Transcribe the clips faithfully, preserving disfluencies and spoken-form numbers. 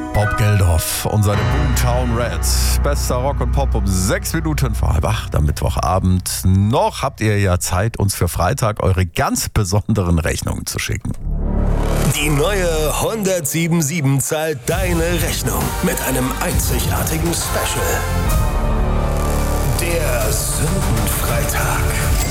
Bob Geldof und seine Boomtown Reds. Bester Rock und Pop um sechs Minuten vor halb acht am Mittwochabend. Noch habt ihr ja Zeit, uns für Freitag eure ganz besonderen Rechnungen zu schicken. Die neue hundertsieben zahlt deine Rechnung mit einem einzigartigen Special. Der Sündenfreitag.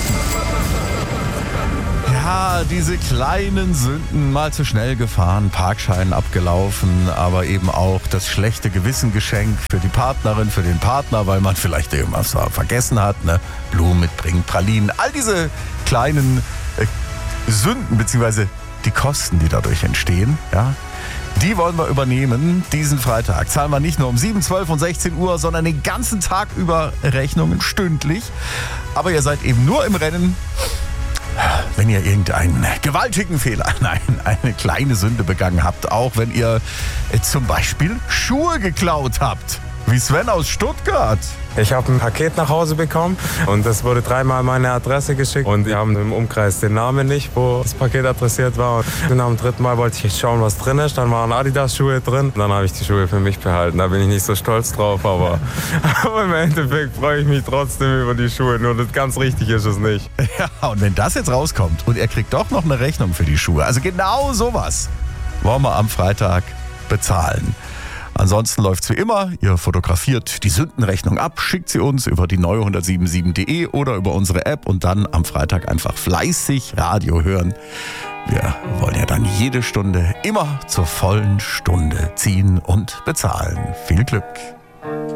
Ja, diese kleinen Sünden, mal zu schnell gefahren, Parkschein abgelaufen, aber eben auch das schlechte Gewissengeschenk für die Partnerin, für den Partner, weil man vielleicht irgendwas vergessen hat, ne? Blumen mitbringen, Pralinen, all diese kleinen äh, Sünden, beziehungsweise die Kosten, die dadurch entstehen, ja, die wollen wir übernehmen. Diesen Freitag zahlen wir nicht nur um sieben, zwölf und sechzehn Uhr, sondern den ganzen Tag über Rechnungen, stündlich. Aber ihr seid eben nur im Rennen, wenn ihr irgendeinen gewaltigen Fehler, nein, eine kleine Sünde begangen habt. Auch wenn ihr äh, zum Beispiel Schuhe geklaut habt. Wie Sven aus Stuttgart. Ich habe ein Paket nach Hause bekommen und das wurde dreimal meine Adresse geschickt. Und wir haben im Umkreis den Namen nicht, wo das Paket adressiert war. Und am dritten Mal wollte ich schauen, was drin ist. Dann waren Adidas-Schuhe drin. Und dann habe ich die Schuhe für mich behalten. Da bin ich nicht so stolz drauf, aber, aber im Endeffekt freue ich mich trotzdem über die Schuhe. Nur das ganz richtig ist es nicht. Ja, und wenn das jetzt rauskommt und er kriegt doch noch eine Rechnung für die Schuhe, also genau sowas wollen wir am Freitag bezahlen. Ansonsten läuft's wie immer. Ihr fotografiert die Sündenrechnung ab, schickt sie uns über die neue hundertsiebenzig punkt de oder über unsere App und dann am Freitag einfach fleißig Radio hören. Wir wollen ja dann jede Stunde immer zur vollen Stunde ziehen und bezahlen. Viel Glück!